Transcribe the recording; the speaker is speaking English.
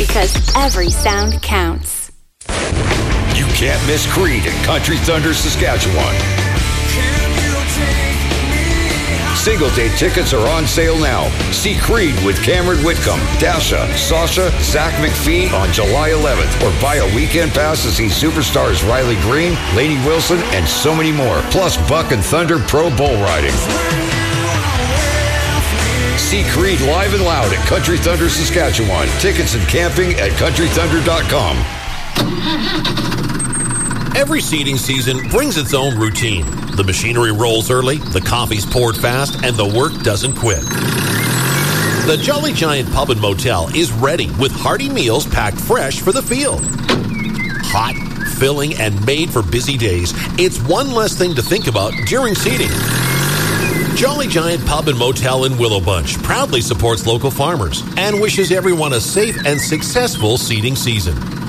because every sound counts. You can't miss Creed at Country Thunder, Saskatchewan. Single-day tickets are on sale now. See Creed with Cameron Whitcomb, Dasha, Sasha, Zach McPhee on July 11th. Or buy a weekend pass to see superstars Riley Green, Lainey Wilson, and so many more. Plus Buck and Thunder Pro Bull Riding. See Creed live and loud at Country Thunder, Saskatchewan. Tickets and camping at countrythunder.com. Every seeding season brings its own routine. The machinery rolls early, the coffee's poured fast, and the work doesn't quit. The Jolly Giant Pub and Motel is ready with hearty meals packed fresh for the field. Hot, filling, and made for busy days, it's one less thing to think about during seeding. Jolly Giant Pub and Motel in Willow Bunch proudly supports local farmers and wishes everyone a safe and successful seeding season.